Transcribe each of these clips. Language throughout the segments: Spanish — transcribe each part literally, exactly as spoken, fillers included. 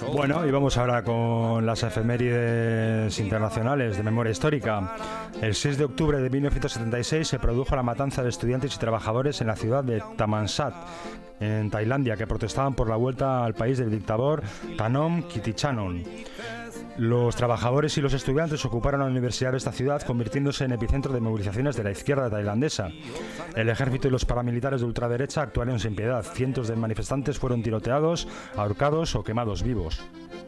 Bueno, y vamos ahora con las efemérides internacionales de memoria histórica. El seis de octubre de mil novecientos setenta y seis se produjo la matanza de estudiantes y trabajadores en la ciudad de Thammasat, en Tailandia, que protestaban por la vuelta al país del dictador Thanom Kittichanon. Los trabajadores y los estudiantes ocuparon la universidad de esta ciudad, convirtiéndose en epicentro de movilizaciones de la izquierda tailandesa. El ejército y los paramilitares de ultraderecha actuaron sin piedad. Cientos de manifestantes fueron tiroteados, ahorcados o quemados vivos.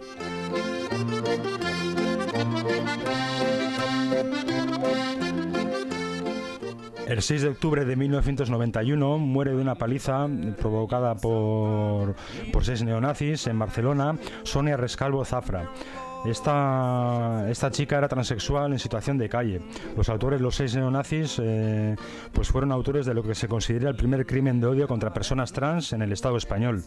El seis de octubre de mil novecientos noventa y uno muere de una paliza provocada por, por seis neonazis en Barcelona Sonia Rescalvo Zafra. Esta, esta chica era transexual en situación de calle. Los autores, los seis neonazis, eh, pues fueron autores de lo que se considera el primer crimen de odio contra personas trans en el Estado español.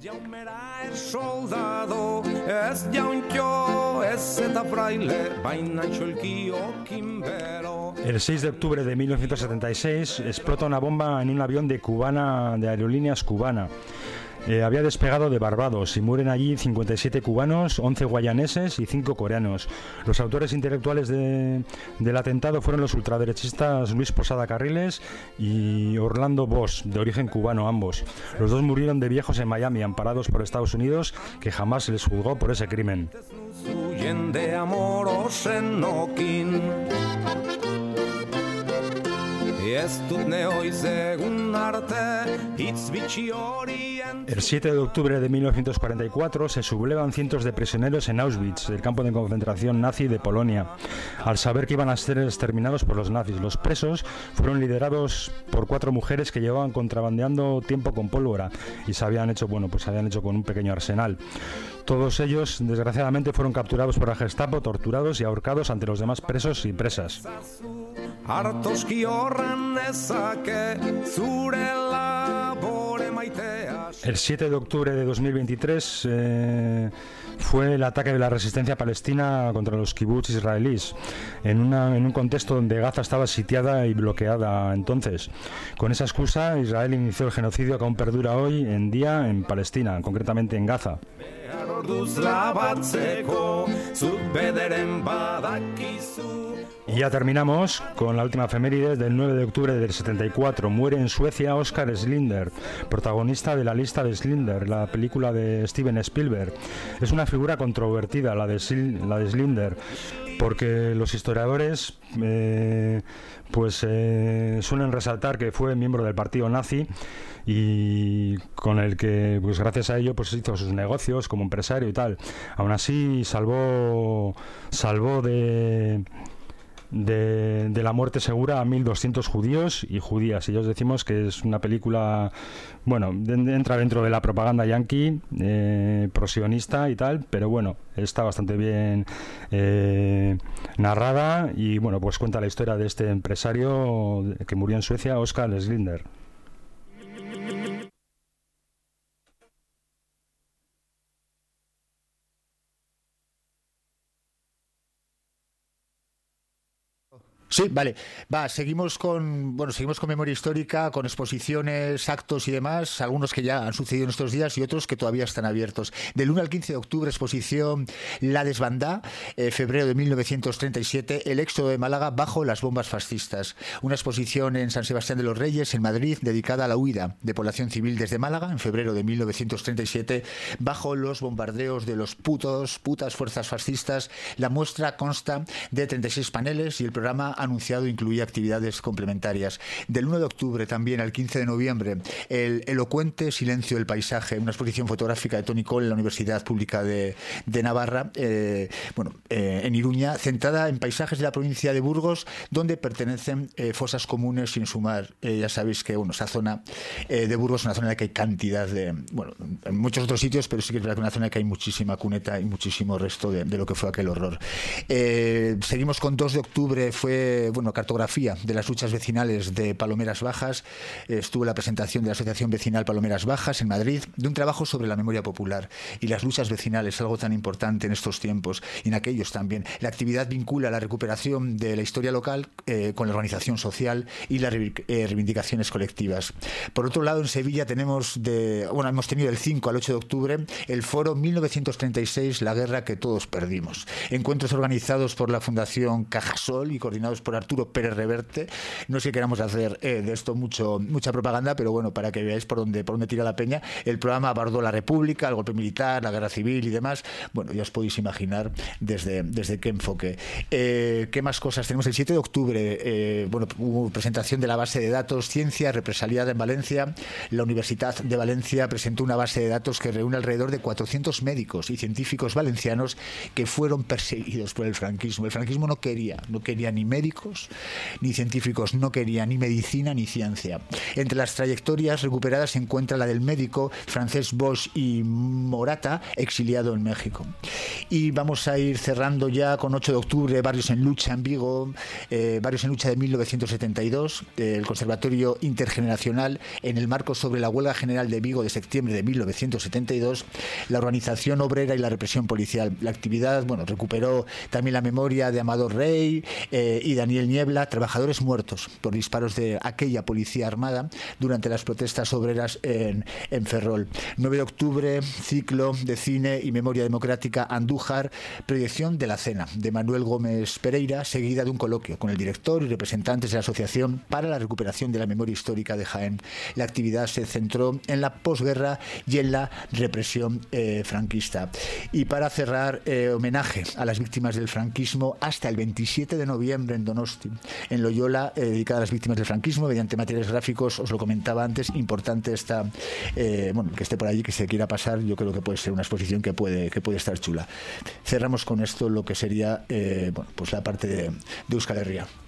El seis de octubre de mil novecientos setenta y seis explota una bomba en un avión de Cubana, de Aerolíneas Cubana. Eh, había despegado de Barbados y mueren allí cincuenta y siete cubanos, once guayaneses y cinco coreanos. Los autores intelectuales de, del atentado fueron los ultraderechistas Luis Posada Carriles y Orlando Bosch, de origen cubano ambos. Los dos murieron de viejos en Miami, amparados por Estados Unidos, que jamás se les juzgó por ese crimen. El siete de octubre de mil novecientos cuarenta y cuatro se sublevan cientos de prisioneros en Auschwitz, el campo de concentración nazi de Polonia, al saber que iban a ser exterminados por los nazis. Los presos fueron liderados por cuatro mujeres que llevaban contrabandeando tiempo con pólvora y se habían hecho, bueno, pues se habían hecho con un pequeño arsenal. Todos ellos, desgraciadamente, fueron capturados por la Gestapo, torturados y ahorcados ante los demás presos y presas. El siete de octubre de dos mil veintitrés eh, fue el ataque de la resistencia palestina contra los kibbutz israelíes, en, una, en un contexto donde Gaza estaba sitiada y bloqueada entonces. Con esa excusa, Israel inició el genocidio que aún perdura hoy en día en Palestina, concretamente en Gaza. Y ya terminamos con la última efeméride del nueve de octubre del setenta y cuatro. Muere en Suecia Oskar Schindler, protagonista de La lista de Schindler, la película de Steven Spielberg. Es una figura controvertida la de, la de Schindler, porque los historiadores eh, pues eh, suelen resaltar que fue miembro del partido nazi y con el que, pues gracias a ello, pues hizo sus negocios como empresario y tal. Aún así salvó salvó de De, de la muerte segura a mil doscientos judíos y judías, y ya os decimos que es una película, bueno, de, de, entra dentro de la propaganda yanqui, eh, prosionista y tal, pero bueno, está bastante bien eh, narrada y bueno, pues cuenta la historia de este empresario que murió en Suecia, Oskar Schindler. Sí, vale. Va, seguimos con, bueno, seguimos con memoria histórica, con exposiciones, actos y demás, algunos que ya han sucedido en estos días y otros que todavía están abiertos. Del uno al quince de octubre, exposición La Desbandá, eh, febrero de mil novecientos treinta y siete, el éxodo de Málaga bajo las bombas fascistas. Una exposición en San Sebastián de los Reyes, en Madrid, dedicada a la huida de población civil desde Málaga, en febrero de mil novecientos treinta y siete, bajo los bombardeos de los putos, putas fuerzas fascistas. La muestra consta de treinta y seis paneles y el programa anunciado incluía actividades complementarias. Del uno de octubre también al quince de noviembre, el elocuente silencio del paisaje, una exposición fotográfica de Toni Cole en la Universidad Pública de, de Navarra, eh, bueno, eh, en Iruña, centrada en paisajes de la provincia de Burgos, donde pertenecen eh, fosas comunes sin sumar. Eh, ya sabéis que bueno, esa zona eh, de Burgos es una zona en la que hay cantidad de, bueno, en muchos otros sitios, pero sí que es verdad que es una zona en la que hay muchísima cuneta y muchísimo resto de, de lo que fue aquel horror. Eh, seguimos con dos de octubre, fue eh, bueno, cartografía de las luchas vecinales de Palomeras Bajas. Eh, estuvo la presentación de la Asociación Vecinal Palomeras Bajas en Madrid, de un trabajo sobre la memoria popular y las luchas vecinales, algo tan importante en estos tiempos y en aquellos también. La actividad vincula la recuperación de la historia local eh, con la organización social y las eh, reivindicaciones colectivas. Por otro lado, en Sevilla tenemos, de, bueno, hemos tenido del cinco al ocho de octubre el foro mil novecientos treinta y seis, la guerra que todos perdimos. Encuentros organizados por la Fundación Cajasol y coordinados por Arturo Pérez Reverte. No sé si queramos hacer eh, de esto mucho, mucha propaganda, pero bueno, para que veáis por dónde, por dónde tira la peña. El programa abordó la República, el golpe militar, la guerra civil y demás. Bueno, ya os podéis imaginar desde, desde qué enfoque. Eh, ¿Qué más cosas tenemos? El siete de octubre, eh, bueno, hubo presentación de la base de datos Ciencia Represaliada en Valencia. La Universidad de Valencia presentó una base de datos que reúne alrededor de cuatrocientos médicos y científicos valencianos que fueron perseguidos por el franquismo. El franquismo no quería, no quería ni médicos ni científicos, no quería ni medicina ni ciencia. Entre las trayectorias recuperadas se encuentra la del médico Francesc Boix y Morata, exiliado en México. Y vamos a ir cerrando ya con ocho de octubre, Barrios en Lucha en Vigo, eh, Barrios en Lucha de mil novecientos setenta y dos, eh, el Conservatorio Intergeneracional, en el marco sobre la huelga general de Vigo de septiembre de mil novecientos setenta y dos, la organización obrera y la represión policial. La actividad, bueno, recuperó también la memoria de Amador Rey eh, y Daniel Niebla, trabajadores muertos por disparos de aquella policía armada durante las protestas obreras en, en Ferrol. nueve de octubre, ciclo de cine y memoria democrática Andújar, proyección de La Cena, de Manuel Gómez Pereira, seguida de un coloquio con el director y representantes de la Asociación para la Recuperación de la Memoria Histórica de Jaén. La actividad se centró en la posguerra y en la represión eh, franquista. Y para cerrar, eh, homenaje a las víctimas del franquismo hasta el veintisiete de noviembre en Donosti, en Loyola, eh, dedicada a las víctimas del franquismo mediante materiales gráficos. Os lo comentaba antes, importante esta, eh, bueno, que esté por allí, que se quiera pasar. Yo creo que puede ser una exposición que puede, que puede estar chula. Cerramos con esto lo que sería eh, bueno, pues la parte de, de Euskal Herria.